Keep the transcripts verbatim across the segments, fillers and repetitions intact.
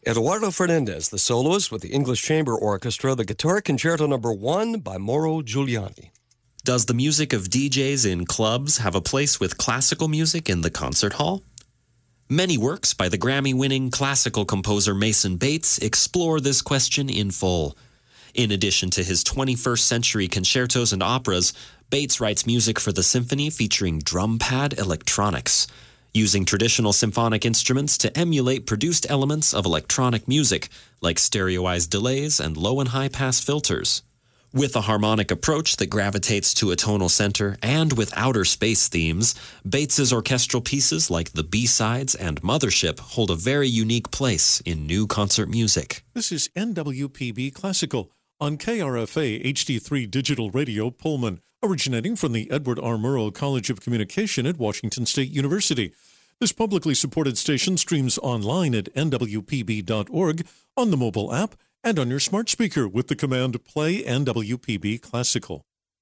Eduardo Fernandez, the soloist with the English Chamber Orchestra, the Guitar Concerto Number One by Mauro Giuliani. Does the music of D Js in clubs have a place with classical music in the concert hall? Many works by the Grammy-winning classical composer Mason Bates explore this question in full. In addition to his twenty-first century concertos and operas, Bates writes music for the symphony featuring drum pad electronics, using traditional symphonic instruments to emulate produced elements of electronic music, like stereoized delays and low and high pass filters. With a harmonic approach that gravitates to a tonal center and with outer space themes, Bates's orchestral pieces like the B-Sides and Mothership hold a very unique place in new concert music. This is N W P B Classical on K R F A H D three Digital Radio Pullman, originating from the Edward R. Murrow College of Communication at Washington State University. This publicly supported station streams online at N W P B dot org, on the mobile app, and on your smart speaker with the command Play N W P B Classical.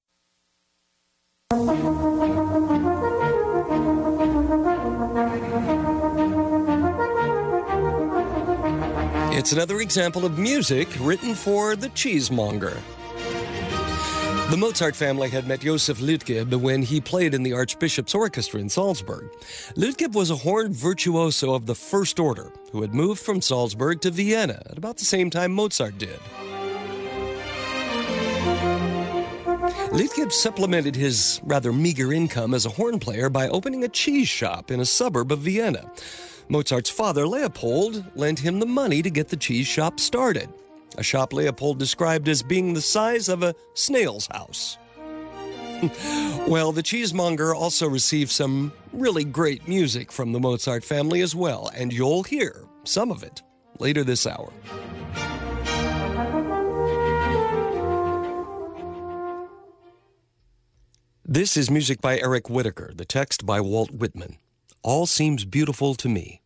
It's another example of music written for the cheesemonger. The Mozart family had met Josef Lütgeb when he played in the Archbishop's Orchestra in Salzburg. Lütgeb was a horn virtuoso of the first order who had moved from Salzburg to Vienna at about the same time Mozart did. Lütgeb supplemented his rather meager income as a horn player by opening a cheese shop in a suburb of Vienna. Mozart's father, Leopold, lent him the money to get the cheese shop started, a shop Leopold described as being the size of a snail's house. Well, the cheesemonger also received some really great music from the Mozart family as well, and you'll hear some of it later this hour. This is music by Eric Whitacre, the text by Walt Whitman. All Seems Beautiful to Me.